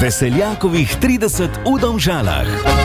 Veseljakovih 30 v Domžalah.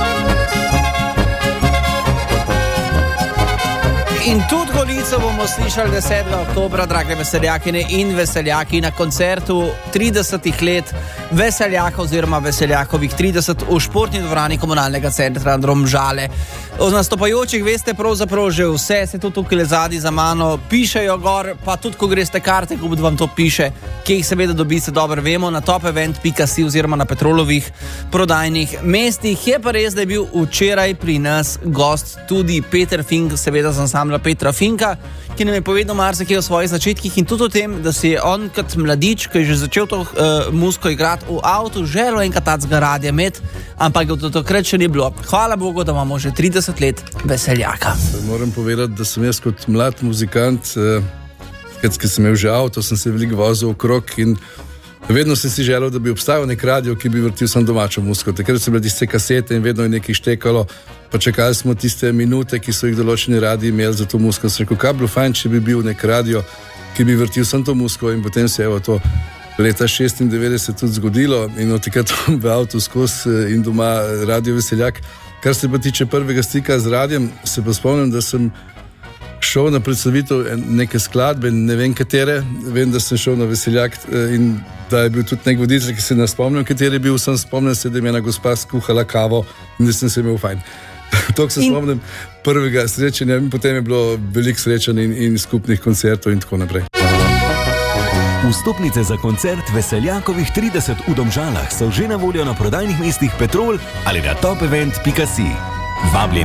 In tudi Golico bomo slišali 10. oktobra, drage veseljakine in veseljaki, na koncertu 30 let Veseljaka oziroma Veseljakovih 30 v športni dvorani Komunalnega centra Domžale. O nastopajočih veste pravzaprav že vse, se tudi tukaj zadnji za mano pišejo gor, pa tudi ko greste karte, ko vam to piše, ki jih seveda dobite, dobro vemo, na topevent.si oziroma na Petrolovih prodajnih mestih. Je pa res, da je bil včeraj pri nas gost tudi Peter Fink, seveda z ansambla Petra Finka, ki nam je povedal marsikaj o svojih začetkih in tudi o tem, da si je on kot mladič, ki je že začel to muziko igrati v avtu, želel enkrat tacga radija imeti, ampak do takrat še ni bilo. Hvala Bogu, da imamo že 30 let Veseljaka. Moram povedati, da sem jaz kot mlad muzikant, ki sem imel že avto, sem se veliko vozil okrog in vedno sem si želel, da bi obstajal nek radio, ki bi vrtil sam domačo muziko. Takrat so bile tiste kasete in vedno je nekaj štekalo, pa čakali smo tiste minute, ki so jih določeni radiji imeli za to muziko. Sem rekel, kaj bi bilo fajn, če bi bil nek radio, ki bi vrtil sam to muziko, in potem se je to leta 96 tudi zgodilo in od takrat v avtu skozi in doma Radio Veseljak. Kar se pa tiče prvega stika z radijem, se pa spomnim, da sem šel na predstavitev neke skladbe, ne vem katere, vem, da sem šel na Veseljak in da je bil tudi nek voditelj, ki se ne spomnim, kateri je bil, sem spomnil se, da je ena gospa skuhala kavo in da sem se imel fajn. To se spomnim prvega srečanja in potem je bilo veliko srečanj in skupnih koncertov in tako naprej. Vstopnice za koncert Veseljakovih 30 v Domžalah so že na voljo na prodajnih mestih Petrol ali na topevent.si. Vabljeni